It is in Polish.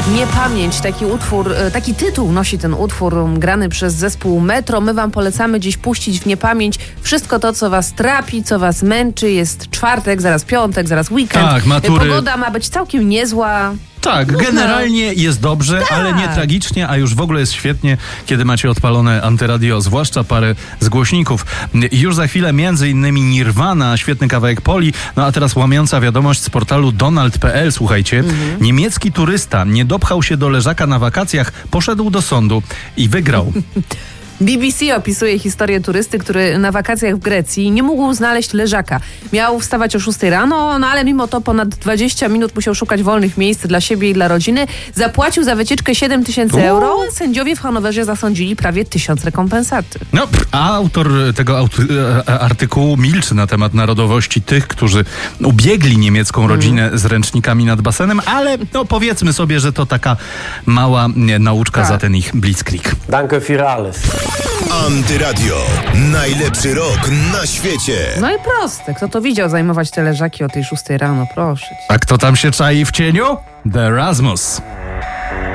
Niepamięć, taki utwór, taki tytuł nosi ten utwór grany przez zespół Metro. My wam polecamy dziś puścić w niepamięć wszystko to, co was trapi, co was męczy. Jest czwartek, zaraz piątek, zaraz weekend. Tak, matury. Pogoda ma być całkiem niezła. Tak, generalnie jest dobrze, ale nie tragicznie, a już w ogóle jest świetnie, kiedy macie odpalone antyradio, zwłaszcza parę z głośników. Już za chwilę między innymi Nirvana, świetny kawałek Poli, no a teraz łamiąca wiadomość z portalu donald.pl, słuchajcie. Niemiecki turysta nie dopchał się do leżaka na wakacjach, poszedł do sądu i wygrał. BBC opisuje historię turysty, który na wakacjach w Grecji nie mógł znaleźć leżaka. Miał wstawać o 6 rano, no ale mimo to ponad 20 minut musiał szukać wolnych miejsc dla siebie i dla rodziny. Zapłacił za wycieczkę 7 000 euro. Sędziowie w Hanowerze zasądzili prawie 1000 rekompensaty. No, a autor tego artykułu milczy na temat narodowości tych, którzy ubiegli niemiecką rodzinę z ręcznikami nad basenem, ale no powiedzmy sobie, że to taka mała nauczka za ten ich blitzkrieg. Danke für alles. Antyradio. Najlepszy rok na świecie. No i proste. Kto to widział zajmować te leżaki o tej 6 rano? Proszę cię. A kto tam się czai w cieniu? The Erasmus.